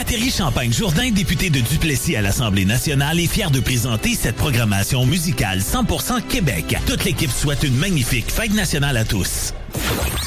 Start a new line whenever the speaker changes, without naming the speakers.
Thierry Champagne-Jourdain, député de Duplessis à l'Assemblée nationale, est fier de présenter cette programmation musicale 100% Québec. Toute l'équipe souhaite une magnifique fête nationale à tous.